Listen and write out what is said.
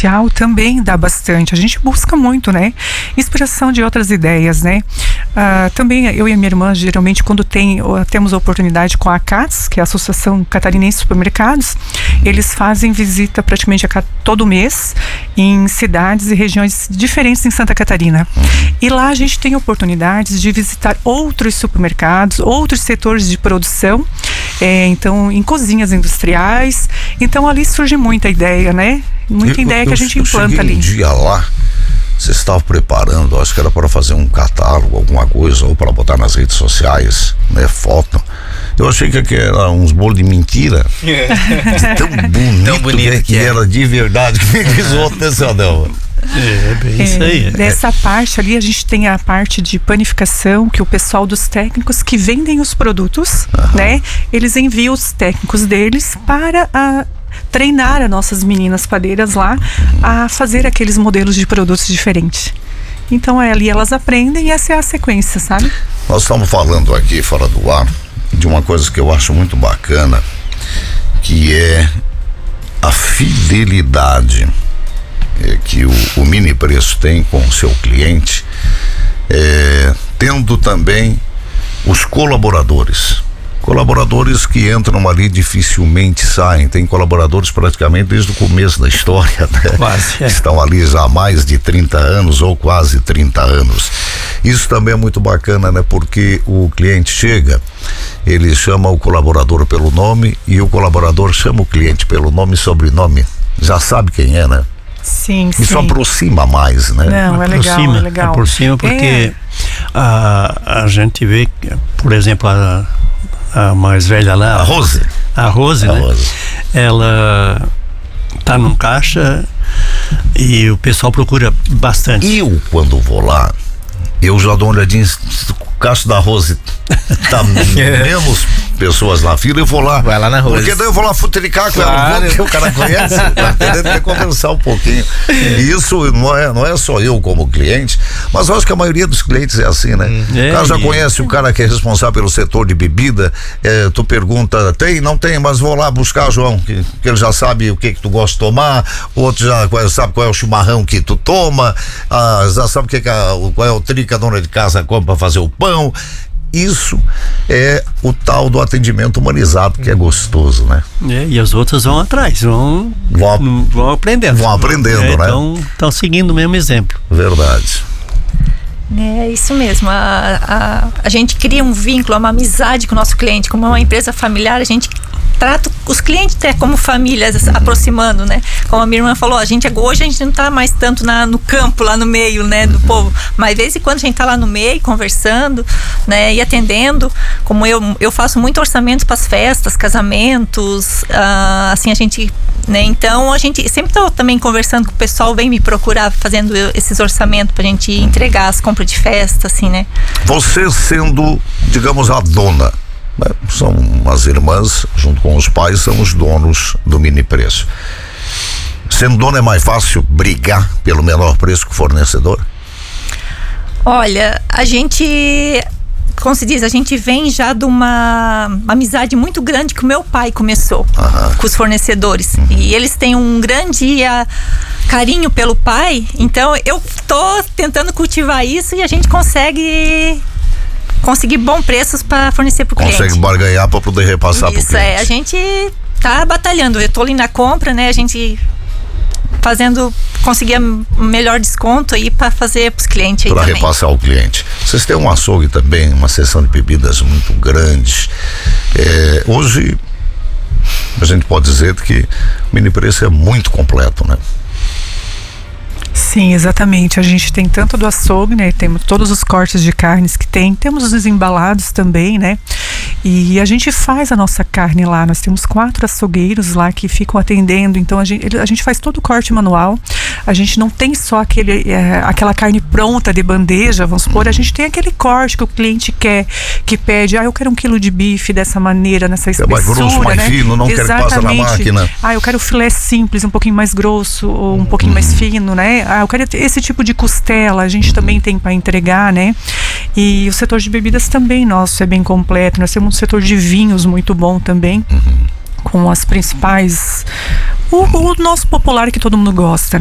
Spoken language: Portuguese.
social também dá bastante. A gente busca muito, né? Inspiração de outras ideias, né? Também eu e a minha irmã, geralmente, quando temos a oportunidade com a ACATS, que é a Associação Catarinense de Supermercados, eles fazem visita praticamente todo mês em cidades e regiões diferentes em Santa Catarina. E lá a gente tem oportunidades de visitar outros supermercados, outros setores de produção, então em cozinhas industriais. Então ali surge muita ideia, né? Muita ideia que a gente implanta ali. Um dia lá, você estava preparando, acho que era para fazer um catálogo, alguma coisa, ou para botar nas redes sociais, né, foto. Eu achei que era uns bolos de mentira. Tão bonito que era de verdade. Que os outros nesse anel. Bem isso aí. Dessa parte ali, a gente tem a parte de panificação, que o pessoal dos técnicos que vendem os produtos, né, eles enviam os técnicos deles para treinar as nossas meninas padeiras lá a fazer aqueles modelos de produtos diferentes. Então ali elas aprendem e essa é a sequência, sabe? Nós estamos falando aqui fora do ar de uma coisa que eu acho muito bacana, que é a fidelidade que o Mini Preço tem com o seu cliente, tendo também os colaboradores que entram ali dificilmente saem. Tem colaboradores praticamente desde o começo da história, né? Quase, Estão ali já há mais de 30 anos ou quase 30 anos. Isso também é muito bacana, né? Porque o cliente chega, ele chama o colaborador pelo nome e o colaborador chama o cliente pelo nome e sobrenome. Já sabe quem é, né? Sim. Isso aproxima mais, né? Não, é legal. Aproxima porque a gente vê, por exemplo, a mais velha lá, A Rose, né? Ela tá num caixa e o pessoal procura bastante. Eu, quando vou lá, eu já dou uma olhadinha, o caixa da Rose tá menos pessoas na fila, eu vou lá. Vai lá na Rose. Porque daí eu vou lá futricar com ela, porque o cara conhece, deve conversar um pouquinho. E isso não é só eu como cliente, mas eu acho que a maioria dos clientes é assim, né? O cara já conhece o cara que é responsável pelo setor de bebida, tu pergunta, tem? Não tem, mas vou lá buscar, João, que ele já sabe o que tu gosta de tomar, o outro já sabe qual é o chimarrão que tu toma, já sabe qual é o trigo que a dona de casa compra para fazer o pão. Isso é o tal do atendimento humanizado, que é gostoso, né? E as outras vão atrás, vão aprendendo. Vão aprendendo, né? Estão seguindo o mesmo exemplo. Verdade. É isso mesmo, a gente cria um vínculo, uma amizade com o nosso cliente. Como é uma empresa familiar, a gente trata os clientes até como famílias, aproximando, né? Como a minha irmã falou, hoje a gente não tá mais tanto no campo, lá no meio, né, do povo, mas de vez em quando a gente tá lá no meio, conversando, né, e atendendo. Como eu faço muito orçamento para as festas, casamentos, assim, a gente, né, então a gente sempre tá também conversando com o pessoal, vem me procurar fazendo esses orçamentos pra gente entregar as compras de festa, assim, né? Você sendo, digamos, a dona, né? São as irmãs, junto com os pais, são os donos do Mini Preço. Sendo dona é mais fácil brigar pelo menor preço que o fornecedor? Olha, a gente, como se diz, a gente vem já de uma amizade muito grande que o meu pai começou com os fornecedores. E eles têm um grande carinho pelo pai, então eu tô tentando cultivar isso e a gente conseguir bons preços para fornecer para o cliente. Consegue barganhar para poder repassar para o cliente. A gente tá batalhando. Eu tô ali na compra, né? A gente conseguir melhor desconto aí para fazer para os clientes aí para também. Repassar ao cliente. Vocês têm um açougue também, uma seção de bebidas muito grande. Hoje a gente pode dizer que o Mini Preço é muito completo, né? Sim, exatamente. A gente tem tanto do açougue, né? Temos todos os cortes de carnes que tem, temos os embalados também, né? E a gente faz a nossa carne lá. Nós temos 4 açougueiros lá que ficam atendendo. Então a gente faz todo o corte manual. A gente não tem só aquela carne pronta de bandeja, vamos supor. A gente tem aquele corte que o cliente quer, que pede. Eu quero 1 quilo de bife dessa maneira, nessa espessura, mais grosso, mais fino, não quero que passe na máquina. Eu quero filé simples, um pouquinho mais grosso ou um pouquinho mais fino, né? Eu quero esse tipo de costela, a gente também tem para entregar, né? E o setor de bebidas também nosso é bem completo. Nós temos um setor de vinhos muito bom também, com as principais, o nosso popular que todo mundo gosta.